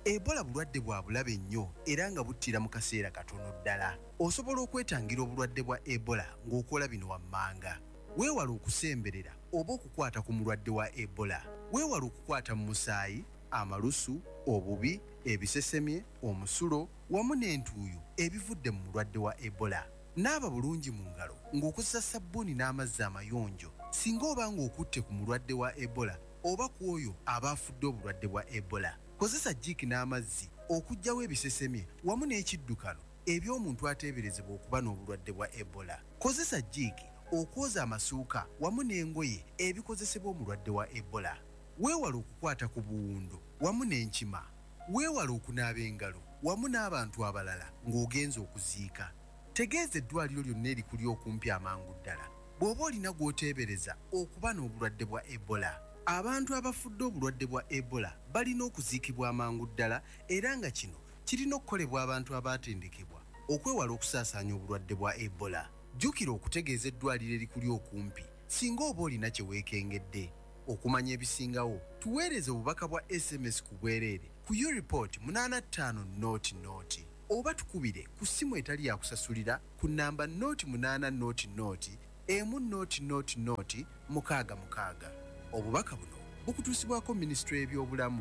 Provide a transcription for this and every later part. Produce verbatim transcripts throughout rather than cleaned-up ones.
Ebola bulwadde bwa bulabe nnyo era nga buttira mu kaseera katono ddala. Osobola okwetangira obulwadde bwa Ebola ng'okola bino wammanga. Weewala okusemberera oba okukwata ku mulwadde wa Ebola. Weewala okukwata mu musaayi, amalusu, obubi, ebisesemye, omusulo wamu n'entuuyo ebivudde mu mulwadde wa Ebola. Naaba bulungi mu ngalo ng'okozesa sabbuuni n'amazzi amayonjo singa oba ng'okutte ku mulwadde wa Ebola oba ku oyo aba afudde obulwadde bwa Ebola. Kozesa jjiiki n'amazzi okuggyawo ebisesemye wamu n'ekiddukano eby'omuntu ateeberezebwa okuba n'obulwadde bwa Ebola. Kozesa jjiiki okwoza amasuuka wamu n'engoye ebikozesebwa omulwadde wa Ebola. Weewala okukwata ku buwundo wamu n'enkima. Weewala okunaaba engalo wamu n'abantu abalala ng'ogenza okuziika. Tegeeza eddwaliro lyonna erikuli okumpi amangu ddala bw'oba olina gw'oteebereza okuba n'obulwadde bwa Ebola. Abantu abafudde obulwadde bwa Ebola balina okuziikibwa amangu ddala era nga kino kirina okukolebwa abantu abaatendekebwa okwewala okusaasaanya obulwadde bwa Ebola. Jjukira okutegeeza eddwaliro erikuli okumpi singa oba olina kye weekengedde. Okumanya ebisingawo tuweereze obubaka bwa S M S ku bwereere ku U-Report munaana ttaano nooti nooti oba tukubire ku ssimu etali yakusasulira ku nnamba nooti munaana nooti nooti emu nooti nooti nooti mukaaga mukaaga. Obubaka buno bukutuusibwako Minisitule y'ebyobulamu.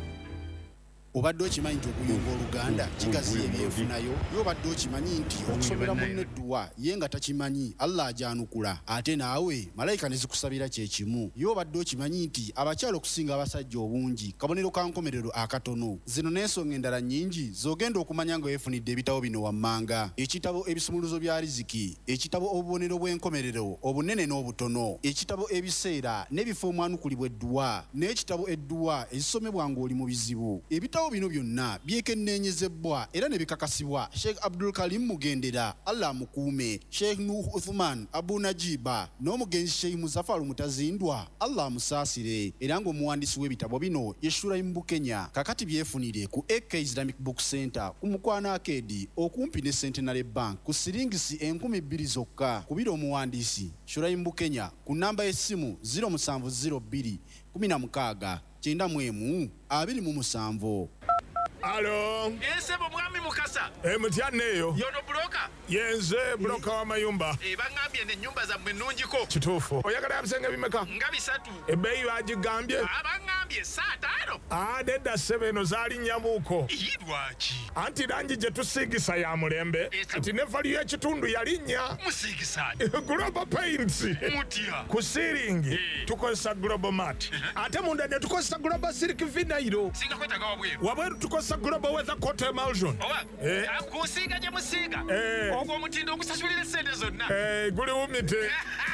Obadde okimanyi nti okuyunga Oluganda kigaziya ebyefunayo? Y'obadde okimanyi nti okusomera munne edduwa ye nga takimanyi Allah ajanukula ate naawe malayika ne zikusabira kye kimu? Y'obadde okimanyi nti abakyala okusinga abasajja obungi kabonero ka nkomerero akatono? Zino n'ensonga endala nnyingi z'ogenda okumanya nga weefunidde ebitabo bino wammanga: ekitabo ebisumuluzo bya riziki, ekitabo obubonero bw'enkomerero obunene n'obutono, ekitabo ebiseera n'ebifo omwanukulibwa edduwa, n'ekitabo edduwa ezisomebwa ng'oli mu bizibu. Ebitabo bino byonna byekenneenyezebwa era ne bikakasibwa Sheikh Abdul Karim Mugendera, Allah amukuume, Sheikh Nuh Uthman Abu Najiba n'omugenzi Sheikh Muzafaru Mutazindwa, Allah amusaasire, era ng'omuwandiisi w'ebitabo bino ye Shuraim Bukenya. Kakati byefunire ku A K Islamic Book Center ku Mukwana Arcade okumpi ne Centenary Bank ku siringisi enkumi bbiri zokka. Kubira omuwandiisi Shuraim Bukenya ku nnamba y'essimu zero seven zero two kumi na mukaaga kyenda mu emu abiri mu musanvu. Alo. Ese bo mwami mukasa. E mutyanne eyo. Yono bloka. Yenze bloka wa mayumba. E bangambye ne nyumba za mwenunjiko. Kituufu. Oyagala abisenge bimeka? Nga bisatu. Ebbeeyi bagigambye? Abangambye saa taano. Ah, nedda sebeno zaali nnyamuuko. Lwaki? Anti langi gye tusiigisa ya mulembe. Ati ne valiyo y'ekitundu yalinnya. Musiigisaani? Global Paints. Mutya. Ku siiringi tukozesa Global Mat. Ate munda ne tukozesa Global Silk Vinyl. Singa kwetaga wabweru. Wabweru tukozesa Global Weather Coat Emulsion. Owa. Eh. Kusiiga gye musiiga. Eh. Ogwo omutindo ogusasulira sente zonna. Eh, guli wumite.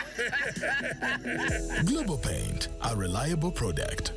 Global Paint, a reliable product.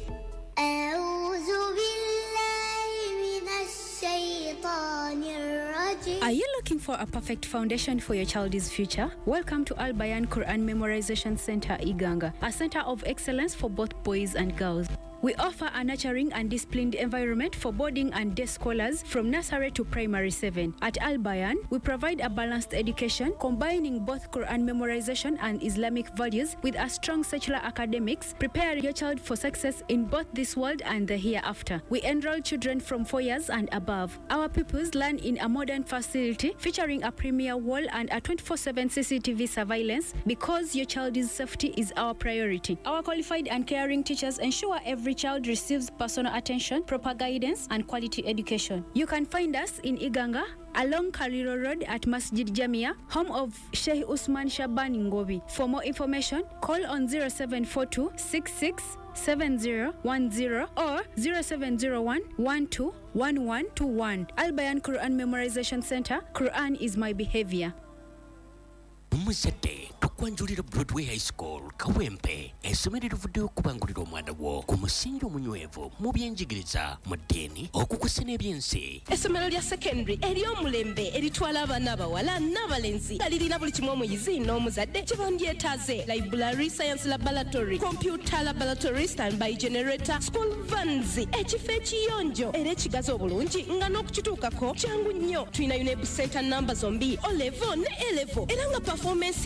Are you looking for a perfect foundation for your child's future? Welcome to Al Bayan Quran Memorization Center, Iganga, a center of excellence for both boys and girls. We offer a nurturing and disciplined environment for boarding and day scholars from nursery to primary seven. At Al Bayan, we provide a balanced education combining both Quran memorization and Islamic values with a strong secular academics, preparing your child for success in both this world and the hereafter. We enroll children from four years and above. Our pupils learn in a modern facility featuring a premier wall and a twenty-four seven C C T V surveillance because your child's safety is our priority. Our qualified and caring teachers ensure every child receives personal attention, proper guidance, and quality education. You can find us in Iganga, along Kariro Road at Masjid Jamia, home of Sheikh Usman Shaban Ngobi. For more information, call on zero seven four two six six seven zero one zero or zero seven zero one one two one one two one. Al Bayan Quran Memorization Center. Quran is my behavior. Musete tukwanjulira Broadway High School Kawempe essomero livuddeyo okubangulira omwana wo ku musingi omunywevu mu byenjigiriza mu ddiini okukusa n'ebyensi. Essomero lya secondary ery'omulembe eritwala abaana abawala n'abalenzi nga lirina buli kimu omuyizzi n'omuzadde kye bandyetaaze: library, science laboratory, computer laboratory, standby generator, school vans, ekifo ekiyonjo era ekigazi obulungi nga n'okukituukako kyangu nnyo. Tulina UNEB center namba zombi O level ne A level era nga performance yaffe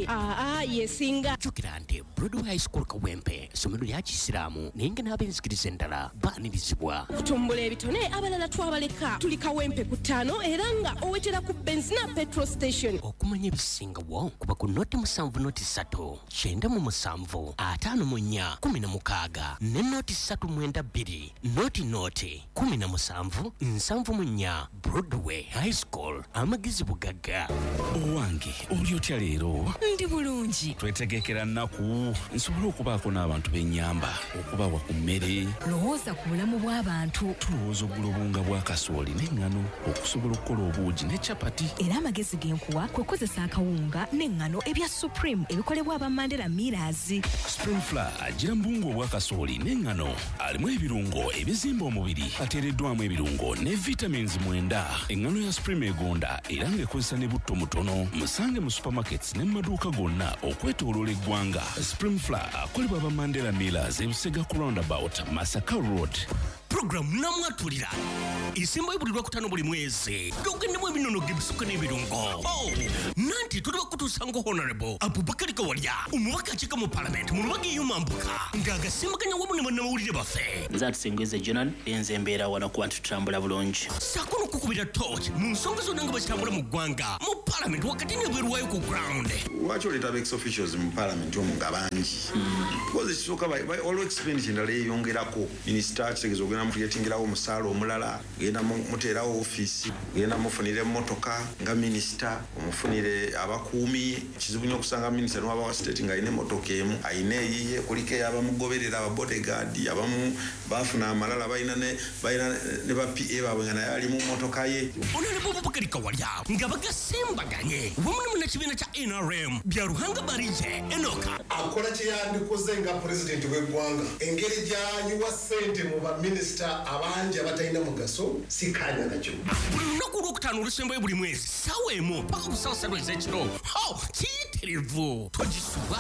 ate aa yesinga jukira nti Broadway High School Kawempe essomero lya Kisiraamu naye nga n'abenzikiriza endala baanirizibwa. kutumbula ebitone abalala twabaleka tuli Kawempe ku ttaano era nga owetera ku benzina petrol station. Okumanya ebisingawo kuba ku noti musanvu noti ssatu kyenda mu musanvu ataano mu nnya kumi na mukaaga ne noti ssatu mwenda bbiri noti noti kumi na musanvu nsanvu mu nnya. Broadway High School amagezi bugagga. Owange oli otya leero? Ndi bulungi. Twetegekera nnaku nsobola okubaako n'abantu b'ennyamba okubawa ku mmere. Lowooza ku bulamu bw'abantu. Tulowooza oggula obunga bwa kasooli n'eŋŋano okusobola okukola obuugi ne capati. Era amagezi genkuwa kwe kozesa akawunga n'eŋŋano ebya Supreme ebikolebwa aba Mandela Millers. Spring Flour agira mbungu obwa kasooli n'eŋŋano alimu ebirungo ebizimba omubiri ateereddwamu ebirungo ne vitamins mwenda. Eŋŋano ya Supreme egonda era ng'ekozesa ne butto mutono. Musange mu supermarkets ne mu maduuka gonna okwetooloola eggwanga. Spring Flour akolebwa aba Mandela Millers e Busega ku roundabout Masaka Road. Program namwatulira isimba ibulirwa kutano buli mwezi dogendemu ebinono gebisuka n'ebirungo. Oh, nanti tuli bakutuusa ngo Honorable Abubakar Kawalya omubaka akika mu Parliament mu lubagi y'omambuka ng'agasimbaganya wamu ne bannamawulire baffe. Nze Atusengeze Jonan enze embeera wano kuba tutambula bulungi. Sakuno kukubira torch mu nsonga zonna nga bazitambula mu ggwanga mu Parliament wakati n'ebweru waayo ku ground. Lwaki oleeta ex officials mu Parliament omu nga bangi? Because ekisooka olwo expenditure endala yeeyongerako. Minisita kitegeeza ogenda mutuyetingirawo omusaala omulala, genda muteerawo ofiisi, genda mufunire emmotoka nga minisita, omufunire abakuumi. Kizibu nnyo okusanga minisita n'owa wa state ng'alina emmotoka emu, ayina eyiye, kuliko eyabamugoberera aba bodyguard, abamu baafuna amalala balina ne balina ne ba P A baabwe nga naye ali mu mmotoka ye. Honorable Abubakar Kawalya nga bagasimbaganye wamu ne munnakibiina kya N R M bya Ruhanga Barije Enoka akola kye yandikoze nga pulezidenti w'eggwanga. Engeri gy'ayiwa ssente mu baminisita abangi abatalina mugaso sikanya nakyo. Buli lunaku olwokutaano olusembayo buli mwezi ssaawa emu paka ku ssaawa ssatu ez'ekiro. Oh, kiyitirivu twagisuba.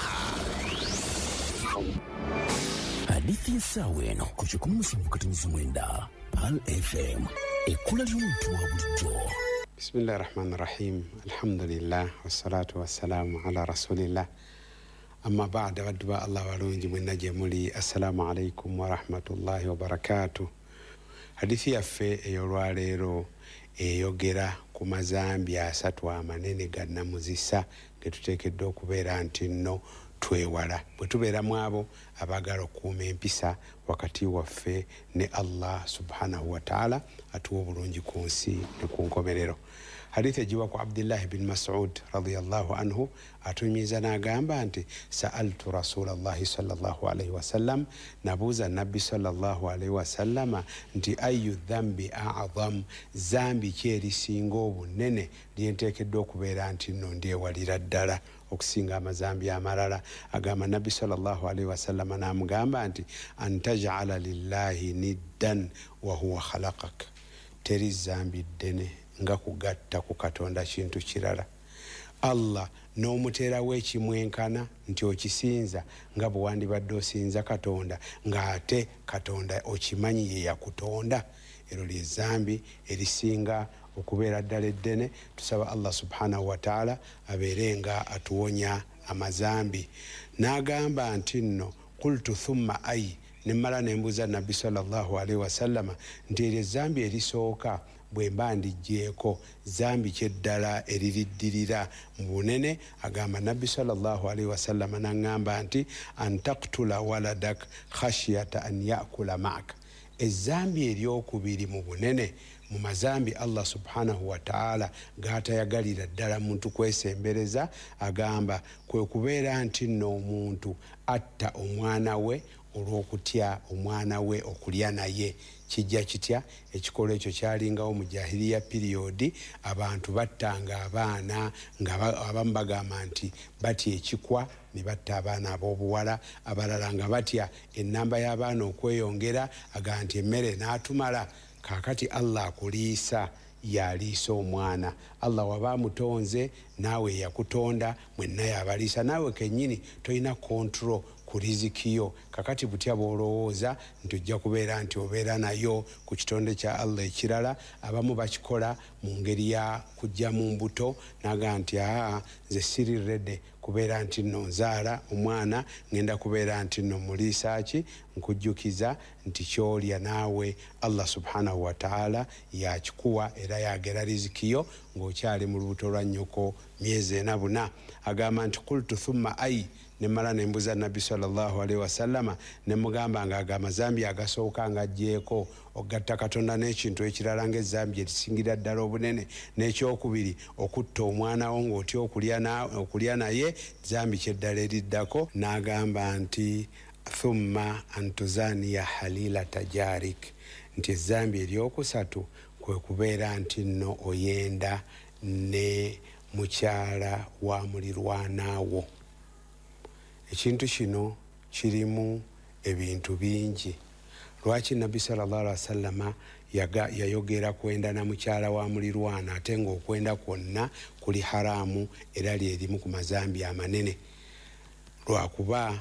Hadithi ensaawa eno ku kikumi musanvu katonyiza mwenda Pal F M ekkula ly'omuntu wa bulijjo. Bismillah ar-Rahman ar-Rahim. Alhamdulillah wassalatu wassalamu ala rasulillah. Amma ba'da wadduba Allah walungi mwenna gye muli. Assalamu alaikum wa rahmatullahi wa barakatuh. Hadithi yaffe ey'olwaleero eyogera ku mazambi asatu amanene ga namuzisa ge tuteekeddwa okubeera nti nno twewala bwe tubeeramu abo abaagala okukuuma empisa wakati waffe ne Allah subhanahu wa ta'ala atuwa obulungi ku nsi ne ku nkomerero. Hadithi ejiwa ku Abdullah bin Mas'ud radiyallahu anhu atunyumiza n'agamba nti sa'altu Rasulallahi sallallahu alayhi wasallam, nabuuza nabbi sallallahu alayhi wasallama nti ayu dhambi a'adham, zambi ki erisinga obunene lyenteekeddwa okubeera nti nno ndyewalira ddala okusinga amazambi amalala. Agamba nabbi sallallahu alayhi wasallama n'amugamba nti antaj'ala lillahi niddan wa huwa khalaqak, teri zambi ddene nga kugatta ku Katonda kintu kirala. Allah n'omuteerawo ekimwenkana nti okisinza nga bwe wandibadde osinza Katonda ng'ate Katonda okimanyi ye yakutonda. Ero lye zambi erisinga okubeera ddala eddene. Tusaba Allah subhanahu wa ta'ala abeere nga atuwonya amazambi. N'agamba nti nno qultu thumma ayi, ne mmala ne mbuuza nabbi sallallahu alayhi wasallama nti eryo zambi erisooka bwe mba ndigyeko zambi kyeddala eririddirira mu bunene. Agamba nabbi sallallahu alayhi wasallama n'aŋŋamba nti antaktula waladak khashyata an yakula maaka, ezambi eryokubiri mu bunene mu mazambi Allah subhanahu wa ta'ala gatayagalira ddala muntu kwesembereza, agamba kwe kubeera nti nno omuntu atta omwana we olw'okutya omwana we okulya naye. Kijja kitya? Ekikolwa ekyo kyalingawo mu jahiliya periodi, abantu battanga abaana nga abamu bagamba nti batya ekikwa ne batta abaana ab'obuwala, abalala nga batya ennamba y'abaana okweyongera, agamba nti emmere n'atumala. Kaakati Allah akuliisa yaliisa omwana. Allah waba amutonze naawe yakutonda mwenna yabaliisa. Naawe kennyini tolina control ku riziki yo. Kakati butya bw'olowooza nti ojja kubeera nti obeera nayo ku kitonde kya Allah ekirala. Abamu bakikola mu ngeri ya kujja mu mbuto naga nti aa nze siriredde kubeera nti nno nzaala omwana ngenda kubeera nti nno muliisa ki nkujjukiza nti kyolya naawe Allah subhanahu wa ta'ala yakikuwa era yagera riziki yo ng'okyali mu lubuto lwa nnyoko myezi ena buna. Agamba nti qultu thumma ai nemala nembuza nabbi sallallahu alaihi wasallama nemugamba nga aga amazambi agasooka nga ajjeeko ogatta Katonda n'ekintu ekirala ng'ezambi erisingira ddala obunene, n'ekyokubiri okutta omwana wo ng'otya okulya naye zambi kyeddala eriddako. N'agamba nti thumma antuzaniya halila tajarik, nti ezambi eryokusatu kwe kubeera nti nno oyenda ne mukyala wa mulirwanaawo. Ekintu kino kirimu ebintu bingi. Lwaki nabbi sallallahu alaihi wasallama yayogera kwenda na mukyala wa mulirwana ate ng'okwenda kwonna kuli haramu era lyerimu ku mazambi amanene? Lwakuba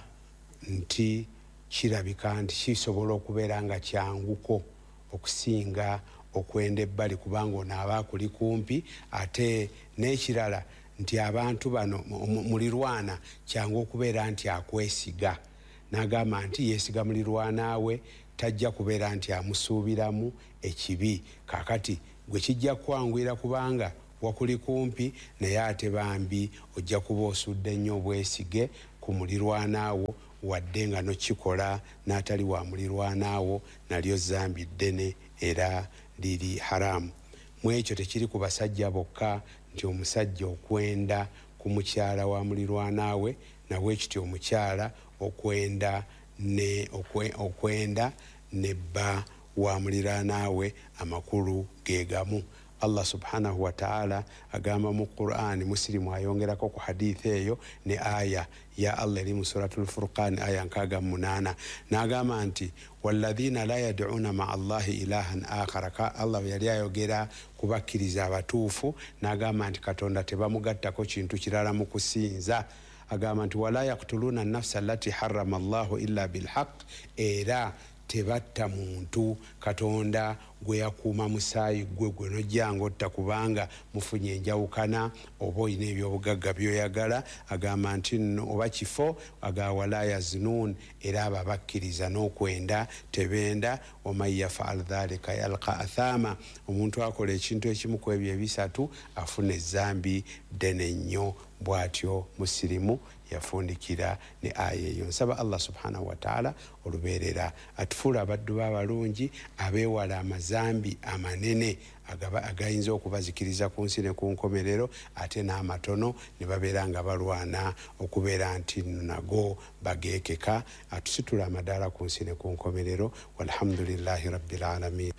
nti kirabika nti kisobola okubeera nga kyanguko okusinga okwenda ebbali kubanga onaaba kuli kumpi, ate n'ekirala nti abantu bano mulirwana kyangu okubeera nti akwesiga. N'agamba nti yeesiga mulirwanaawe tajja kubeera nti amusuubiramu ekibi. Kakati gwe kijja kwangwira kubanga wakuli kumpi, naye ate bambi ojja kuba osudde nnyo obwesige ku mulirwanaawo, wadde nga nokikola n'atali wa mulirwanaawo nalyo zambi ddene era liri haramu. Mu ekyo tekiri ku basajja bokka nti omusajja okwenda ku mukyala wa mulirwanaawe, nawe ekityo omukyala okwenda ne okwe, okwenda nebba wa mulirwanaawe, amakulu gegamu. Allah subhanahu wa ta'ala agamba mu Qur'an, Muslimu ayongerako ku hadithi eyo ne aya ya Allah eri mu suratul Furqan aya nkaga munana. N'agamba nti walladhina la yad'una ma'a Allahi ilahan akhara. Allah yali ayogera kubakkiriza abatuufu, n'agamba nti Katonda tebamugattako kintu kirala mu kusinza. Agamba nti wala yaqtuluna an-nafsa allati harrama Allahu illa bilhaq, era tebatta muntu Katonda gwe yakuuma musaayi gwe gwe nojjanga otta kubanga mufunye enjawukana oba olina ebyobugagga byoyagala. Agamba nti nno oba kifo aga wala yazinun, era abo abakkiriza n'okwenda tebenda. Waman yafaal dhalika yalqa athama, omuntu akola ekintu ekimu ku ebyo ebisatu afuna ezambi ddene nnyo. Bw'atyo musirimu yafundikira ne aya eyo. Nsaba Allah subhanahu wa ta'ala olubeerera atufuula abaddu b'abalungi abeewala amazambi amanene agayinza okubazikiriza ku nsi ne ku nkomerero, ate n'amatono ne babeera nga balwana okubeera nti nago bageekeka. Atusitula amadaala ku nsi ne ku nkomerero. Walhamdulillahi rabbil alamin.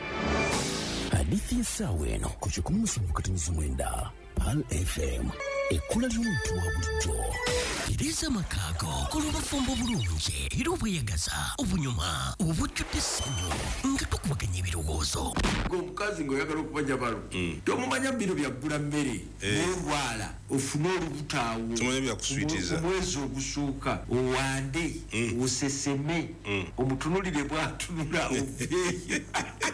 Hadithi ensaawa eno ku kikumi musanvu katonyiza mwenda Pal F M. Ekula ly'omuntu wa bulijjo iriza makaago kolubafumbo bulungi era obweyagaza obunyuma obujjudde essanyu nga tukubaganya ebirowoozo. Omukazi ng'oyagala okubanja balo tomumanya bino byaggula mmere n'olwala ofune olubutaawo omwezi ogusooka owande oseseme omutunulire bwatunula oveeyo.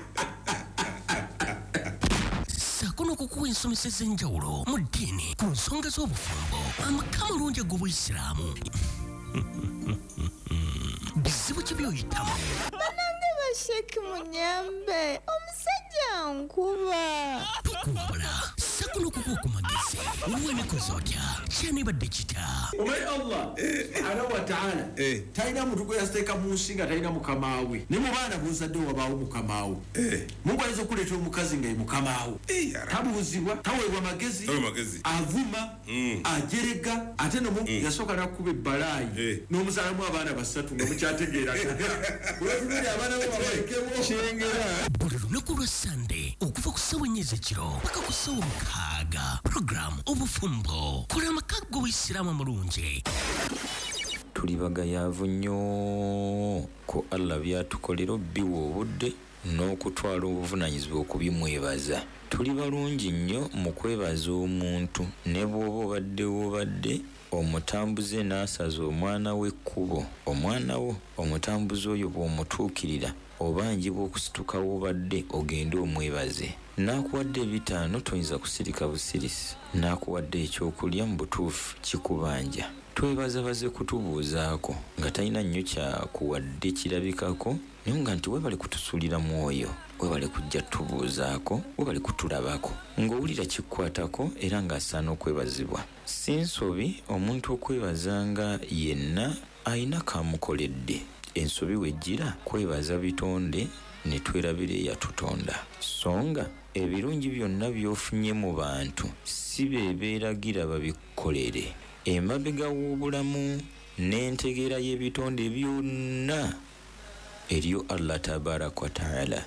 Sakono kukuwa ensomesa ez'enjawulo mu ddiini ku nsonga z'obufumbo, amaka amalungi ag'Obuyisiraamu. Bizibu ki by'oyitamu? Banange basheki munyambe, omusajja nkuba. Tukuwabula sakono kukuwa ku magezi olw'emikozi otya kyanibadde kita. Omanyi Allah subhanahu wa ta'ala talina muntu gwe yasiteeka mu nsi nga talina mukamaawe, ne mu baana b'ozadde wabaawo mukamaawe. Mungu ayinza okuleeta omukazi nga ye mukamaawe, tabuuzibwa, taweebwa magezi, avuma ajerega, ate no Mungu yasooka n'akuba ebbalaayi n'omuzaalamu abaana basatu nga mukyategeeraga. Olwatulira abaana bo babalekemu kyengera. Buli lunaku lwa Sande okuva ku ssawa ennya ez'ekiro paka ku ssawa mukaaga, programu obufumbo kola amaka g'Obuyisiraamu amalungi. Tuli bagayaavu nnyo ko Allah byatukolera biwa obudde n'okutwala obuvunaanyizibwa okubimwebaza. Tuli balungi nnyo mu kwebaza omuntu ne bw'oba obadde obadde omutambuze n'asaza omwana we ekkubo omwana wo omutambuze oyo bw'omutuukirira obangi bw'okusitukawo obadde ogende omwebaze n'akuwadde ebitaano toyinza kusirika busirisi n'akuwadde ekyokulya mu butuufu kikubanja twebaza baze kutubuuzaako nga talina nnyo kyakuwadde kirabikako naye nga nti webale kutusuulira mwoyo webale kujja tubuuzaako webale kutulabako ng'owulira kikukwatako era ng'asaana okwebazibwa si nsobi omuntu okwebazanga yenna ayina kamukoledde ensobi wejjira kwebaza bitonde ne twerabira eyatutonda so nga ebirungi byonna by'ofunye mu bantu si be beeragira babikolere emabega w'obulamu n'entegeera y'ebitonde byonna eriyo Allah tabaraka wa taala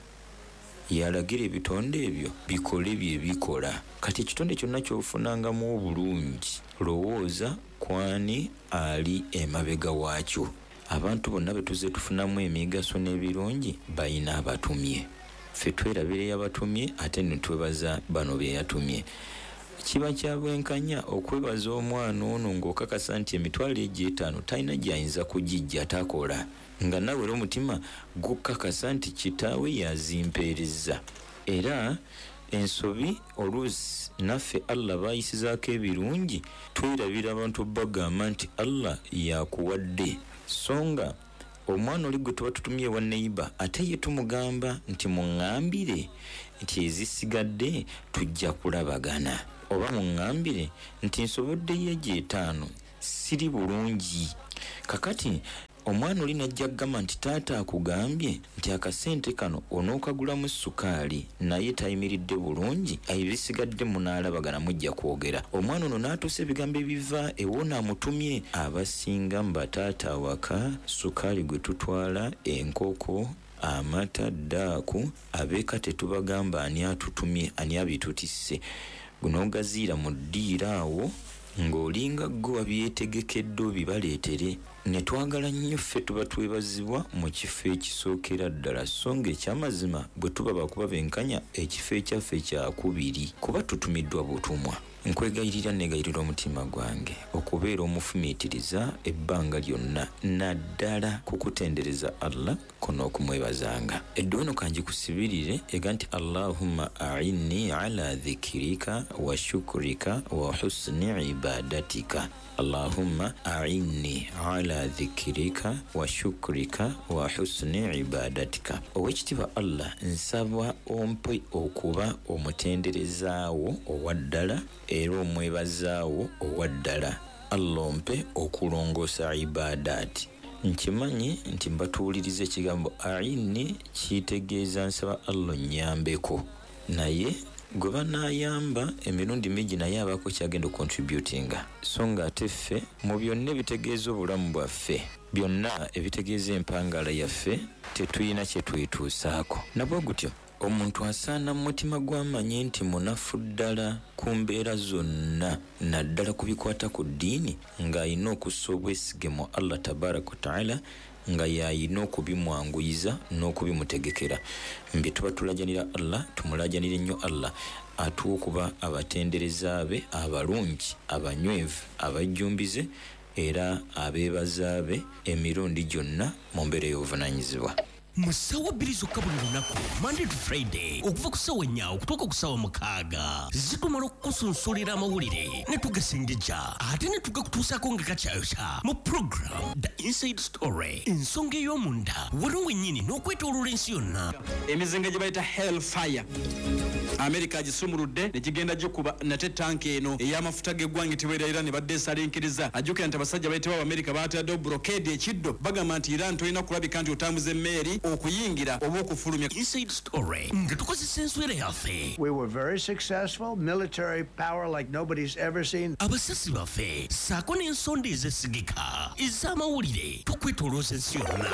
yalagira ebitonde ebyo bikole bye bikola kati ekitonde kyonna ky'ofunangamu obulungi lowooza kwani ali emabega waakyo abantu bonna betuze tufunamu emigaso n'ebirungi bayina abatumye ffe twerabira eyabatumye ate ne twebaza bano be yatumye kiba kya bwenkanya okwebaza omwana ono ng'okakasa nti emitwalo egy'etaano talina gy'ayinza kugijja takola nga nawe era omutima gukakasa nti kitaawe yazimpeereza era ensobi oluusi naffe Allah baayisizaako ebirungi twerabira abantu bagamba nti Allah yakuwadde songa omwana oli gwe tuba tutumye wa neighbor ate ye tumugamba nti muŋŋambire nti ezisigadde tujja kulabagana oba muŋŋambire nti nsoboddeyo egy'etaano siri bulungi kakati omwana oli najja kugamba nti taata akugambye nti akasente kano onookagulamu sukaali naye tayimiridde bulungi ebisigadde munaalabagana mujja kwogera omwana ono n'atuusa ebigambo ebiva ewona amutumye abasinga mu bataata awaka sukaali gwe tutwala enkoko amata ddaaku abeeka tetubagamba ani atutumye ani abitutisse gunogaziira mu ddiira awo ng'olinga gwe wabyetegekedde obibaleetere ne twagala nnyo ffe tuba twebazibwa mu kifo ekisookera ddala so nga ekyamazima bwe tuba bakuba benkanya ekifo ekyaffe kyakubiri kuba tutumiddwa butumwa nkwegayirira negayirira omutima gwange okubeera omufumiitiriza ebbanga lyonna naddala kukutendereza Allah kono okumwebazanga eddono kanji kusibirire ega nti Allahumma a'inni ala dhikirika wa shukrika wa husni ibadatika Allahumma a'inni ala dhikirika wa shukrika wa husni ibadatika owekitiibwa Allah nsaba ompe okuba omutenderezaawo owaddala era omwebazaawo owaddala Allah ompe okulongoosa ibadaati nkimanyi nti mbatuuliriza ekigambo a'inni kitegeeza nsaba Allah nnyambeko naye gwe banaayamba emirundi mingi naye abaako kyagenda contributinga so nga ate ffe mu byonna ebitegeeza obulamu bwaffe byonna ebitegeeza empangala yaffe tetuyina kye twetuusaako nabwe gutyo omuntu asaana mu mutima gw'amanye nti munafu ddala ku mbeera zonna naddala ku bikwata ku ddiini ng'alina okussa obwesige mu Allah tabaraka wa taala nga yayina okubimwanguyiza n'okubimutegekera mbi tuba tulajanira Allah tumulajanire nnyo Allah atuwa okuba abatendereza be abalungi abanywevu abajjumbize era abeebaza be emirundi gyonna mu mbeera y'obuvunaanyizibwa mu ssaawa bbiri zokka buli lunaku Monday to Friday okuva ku ssaawa ennya okutuuka ku ssaawa mukaaga zitumala okukusunsulira amawulire ne tugasengejja ate ne tugakutuusaako nga kakyayokya mu program The Inside Story ensonga ey'omunda waliwo wennyini n'okwetooloola ensi yonna emizinga gye bayita Hellfire America agisumuludde ne kigenda gikuba nate tanki eno ey'amafuta g'eggwanga etibwa Iran ne badde esalinkiriza ajjukira nti abasajja bayitibwa America baataddewo blockade ekiddo bagamba nti Iran tolina kulabika nti otambuza emmeeri okuyingira oba okufulumya Inside Story nga tukozesa enswera yaffe. We were very successful, military power like nobody's ever seen. Abasasi baffe saako n'ensonda ezesigika ez'amawulire tukwetolooza ensi yonna.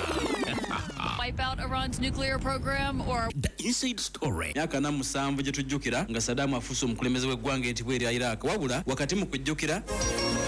Wipe out Iran's nuclear program or The Inside Story. Myaka na musanvu gye tujjukira nga Saddam afuuse omukulembeze w'eggwanga entibwa erya Iraq wabula wakati mu kujjukira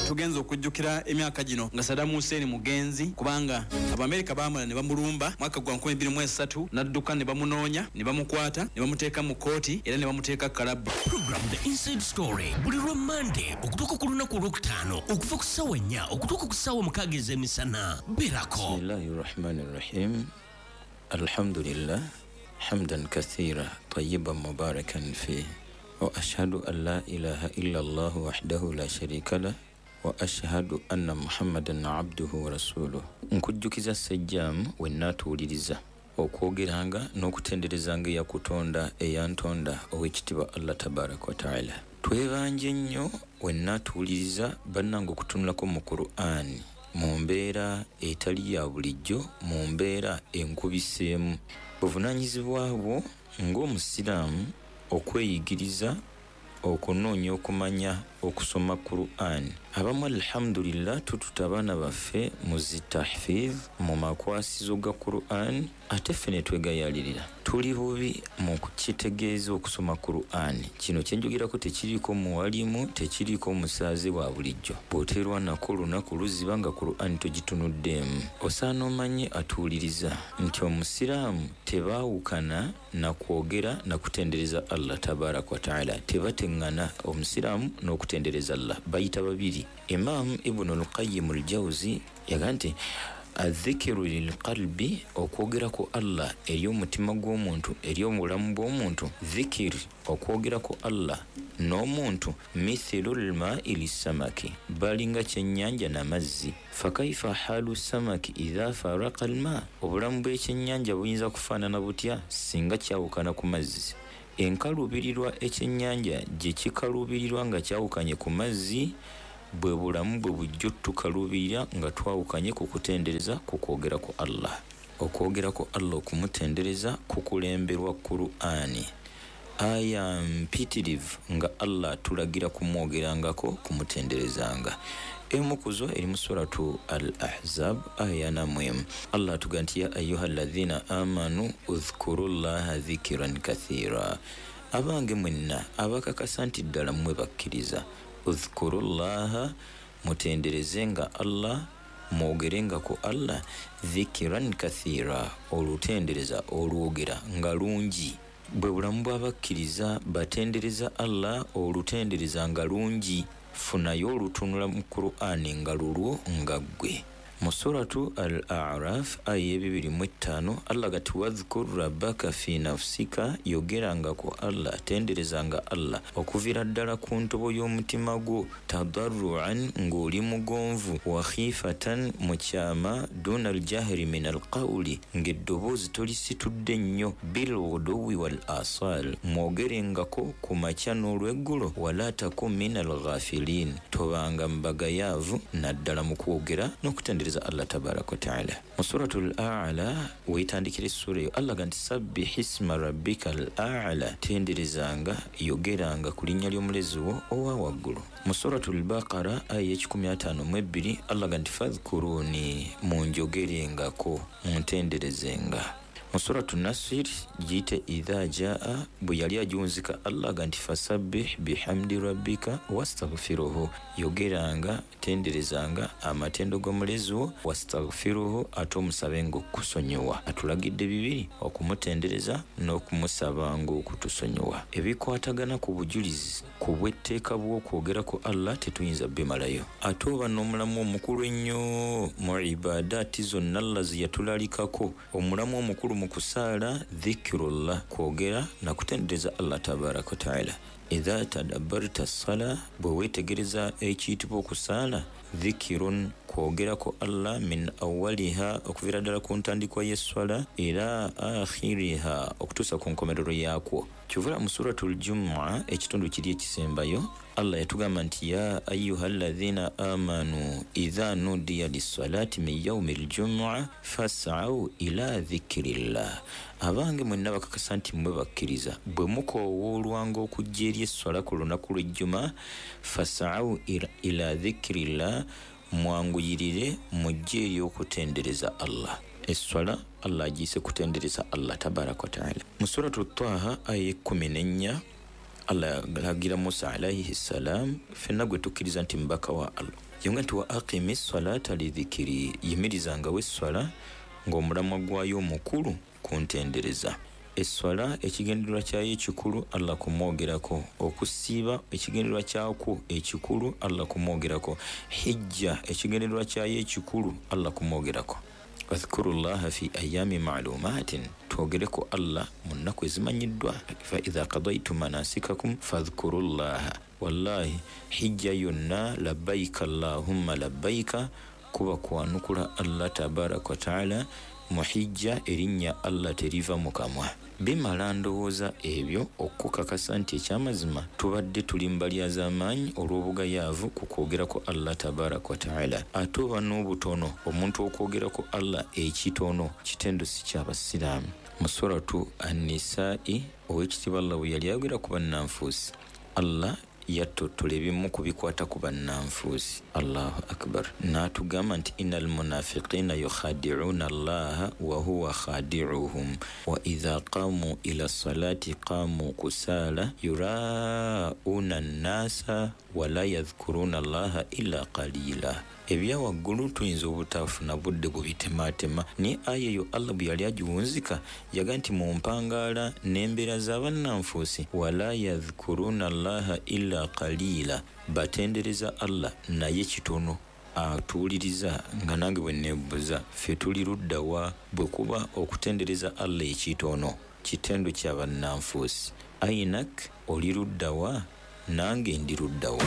tugenza okujjukira emyaka gino nga Saddam Hussein mugenzi kubanga Abamerika baamala ne bamulumba mwaka gwa nkumi bbiri mu esatu n'adduka ne bamunoonya ne bamukwata ne bamuteeka mu kooti era ne bamuteeka kalabu. Program The Inside Story buli lwa Monday okutuuka ku lunaku olwokutaano okuva ku ssaawa nnya okutuuka ku ssaawa mukaaga ez'emisana. Berako. Bismillahi rahmani rahim. Alhamdulillah hamdan kathira tayyiban mubarakan fi wa ashhadu an la ilaha illa Allah wahdahu la sharika lah wa ashhadu anna Muhammadan abduhu wa rasuluhu. Nkujjukiza sejjaamu we nnaatuwuliriza okwogeranga n'okutenderezanga eyakutonda eyantonda ow'ekitiibwa Allah tabaraka wa taala. Twebanje nnyo we nnaatuwuliriza bannange okutunulako mu Qur'ani mu mbeera etali ya bulijjo, mu mbeera enkubiseemu. Buvunaanyizibwa bwo ng'omusiraamu okweyigiriza okunoonya okumanya okusoma Qur'an. Abamu alhamdulillah tututa abaana baffe mu zitahfiz mu makwasizo ga Qur'an ate ffe ne twegayalirira. Tuli bubi mu kukitegeeza okusoma Qur'an. Kino kye njogerako tekiriiko muwalimu, tekiriiko musaaze wa bulijjo. Bw'oteerwa nako olunaku luziba nga Qur'an togitunuddeemu. Osaana omanye atuwuliriza nti omusiraamu tebaawukana na kwogera na kutendereza Allah tabaraka wa taala. Tebateŋŋana omusiraamu n'okutendereza Allah, bayita babiri. Imam Ibn al-Qayyim al-Jawzi yaga nti adhikiru lilqalbi okwogera ku Allah eri omutima gw'omuntu eri obulamu bw'omuntu. Dhikiri okwogera ku Allah n'omuntu mithilu lmai lissamaki balinga kyennyanja n'amazzi. Fakaifa halu samaki idha faraka alma, obulamu bw'ekyennyanja buyinza kufaanana butya singa kyawukana ku mazzi. Enkaluubirirwa ekyennyanja gye kikaluubirirwa nga kyawukanye ku mazzi bwe bulamu bwe bujjo tukaluubirira nga twawukanye ku kutendereza ku kwogera ku Allah. Okwogera ku Allah okumutendereza kukulemberwa Qur'ani. Aya mpitirivu nga Allah tulagira kumwogerangako kumutenderezanga. Emu kuzo eri mu suratu Al-Ahzab aya namwemu. Allah tuga nti ya ayyuha alladhina amanu udhkurullaha dhikran kathira. Abange mwenna abakakasa nti ddala mmwe bakkiriza. Udhkurullaha mutenderezenga Allah, mwogerenga ku Allah dhikran kathira, olutendereza olwogera nga lungi. Bwe bulamu bw'abakkiriza batendereza Allah olutendereza nga lungi. Funayo olutunula mu Qur'ani nga lulwo nga ggwe. Mu suratu Al-A'raf aya bibiri mu ttaano Allah gati wadhkur rabbaka fi nafsika, yogeranga ku Allah, tenderezanga Allah okuvira ddala ku ntobo y'omutima gwo, tadarruan ng'oli mugonvu, wa khifatan mu kyama, duna aljahri min alqawli ng'eddoboozi tolisitudde nnyo, bil ghuduwi wal asal mwogerengako ku makya n'olweggulo, wala takum min alghafilin tobanga mbagayaavu naddala mu kwogera n'okutendera Allah tabaraka wa taala. Mu suratul A'la wetandikira essura eyo Allah ganti sabbih isma rabbikal a'la, tenderezanga yogeranga ku linnya ly'omulezi wo owa waggulu. Mu suratul Baqara aya ekikumi ataano mu ebbiri Allah ganti fadhkuruni, munjogerengako muntenderezenga. Mu suratu Nasir giyite idha jaa bwe yali ajunzika Allah ganti fasabbih bihamdi rabbika wastaghfiruhu, yogeranga tenderezanga amatendo g'omulezi wo, wastaghfiruhu ate omusabenga okusonyiwa. Atulagidde bibiri, okumutendereza n'okumusabanga okutusonyiwa. Ebikwatagana ku bujulizi ku bw'etteeka bw'okwogera ku Allah tetuyinza bimalayo. Ate oba n'omulamu omukulu ennyo mu ibadaati zonna Allah ze yatulalikako. Omulamu omukulu mu kusaala dhikirullah, kwogera na kutendereza Allah tabaraka wa taala. Idha tadabbarta sala, bwe weetegereza ekiyitibwa okusaala, dhikirun kwogera ku Allah min awwaliha okuvira ddala ku ntandikwa y'esswala ila akhiriha okutuusa ku nkomerero yaakwo. Kyovula mu suratul Jumu'a ekitundu kiri ekisembayo Allah yatugamba nti ya ayyuha alladhina amanu idha nudiya lis-salati min yawmil jumu'a fas'au ila dhikrillah. Abange mwenna bakakasa nti mmwe bakkiriza bwe mukoowoolwanga okujja eri esswala ku lunaku lw'ejjuma, fas'au ila, ila dhikrillah, mwanguyirire mujje eri okutendereza Allah. Esswala Allah agiyise kutendereza Allah tabaraka wa taala. Mu suratu Taha aya ekkumi n'ennya Allah alagira Musa alayhi salam, fenna gwe tukkiriza nti mbaka wa Allah, yonga nti wa aqimi salata lidhikiri yimirizangawo esswala ng'omulamwa gwayo omukulu kuntendereza. Esswala ekigendererwa kyayo ekikulu Allah kumwogerako, okusiiba ekigendererwa kyakwo ekikulu Allah kumwogerako, hijja ekigendererwa kyayo ekikulu Allah kumwogerako. Wadhkurullaha fi ayami ma'lumatin, twogereko Allah mu nnaku ezimanyiddwa. Fa idha qadaytum manasikakum fadhkurullaha. Wallahi hijja yonna labbaika Allahumma labbaika kuba kwanukula Allah tabaraka wa ta'ala muhijja erinnya Allah teriva mu kamwa. Bimala ndowooza ebyo okukakasa nti ekyamazima tubadde tuli mbali z'amaanyi olw'obugayaavu ku kwogerako Allah tabaraka wa ta'ala. Ate oba n'obutono omuntu okwogerako Allah ekitono kitendo si ky'abasiraamu. Mu suratu An-Nisa'i ow'ekitiibwa Allah bwe yali ayogera ku bannanfuusi, Allah yattotola ebimu ku bikwata ku bannanfuusi. Allahu akbar. N'atugamba nti innal munafiqina yukhadi'una Allaha wa huwa khadi'uhum wa idha qamu ila salati qamu kusala yura'una an-nasa wa la yadhkuruna Allaha illa qalila. Ebya waggulu tuyinza obutafuna budde bubitematema, ni aya yo Allah bwe yali agiwunzika yaga nti mu mpangaala n'embeera z'abannanfuusi wala yadhkuruna Allaha illa qalila, batendereza Allah naye kitono. Atuuliriza nga nange bwe neebuuza ffe tuli luddawa bwe kuba okutendereza Allah ekitono kitendo kya bannanfuusi? Ainak oli luddawa, nange ndi luddawa.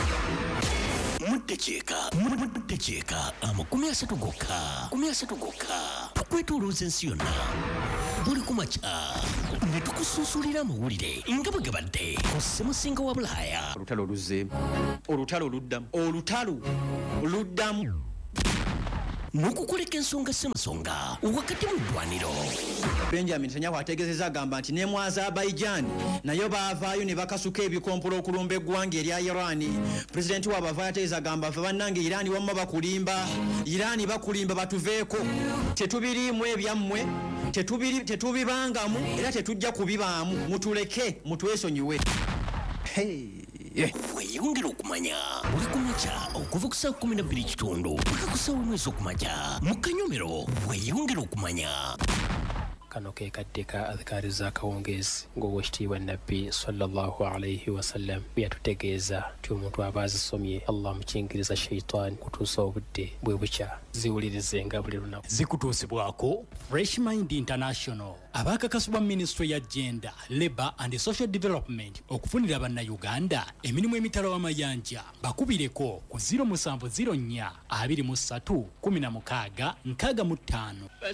Muddekeka muddekeka amakumi asatu gokka kumi asatu gokka tukwetuluuza ensi yonna buli kumakya ne tukusuusulira amawulire nga bwe gabadde ku ssemusinga wa Bulaaya. Olutalo luzzeemu, olutalo luddamu, olutalo luddamu n'okukoleka ensonga ssemasonga wakati mu ddwaniro. Benjamin Netanyahu ategeezezza agamba nti ne mu Azerbaijan nayo baavaayo ne bakasuka ebikompolo okulumba eggwanga erya Iran. Pulezidenti waabwe avaayo ategeeza agamba ffe bannange Iran wamma bakulimba, Iran bakulimba batuveeko, tetubiriimu ebyammwe, tetubiri tetubibangamu era tetujja kubibaamu, mutuleke mutwesonyiwe. Hey. Weyongera okumanya buli kumakya okuva ku saa kumi na bbiri kitundu paka ku saa omwezi okumakya mu Kanyomero. Weyongera okumanya. Kano ke kadde ka adhikari za kawungeezi ng'owekitiibwa Nabbi sallallahu alayhi wasallam bwe yatutegeeza nti omuntu aba azisomye Allah mukingiriza shayitaani kutuusa obudde bwe bukya ziwulirizenga buli lunaku. Zikutuusibwako Fresh Mind International, abaakakasibwa Ministry ya Gender, Labour and Social Development okufunira bannayuganda emirimu emitala w'amayanja. Bakubireko ku zero seven zero four two three one six six five.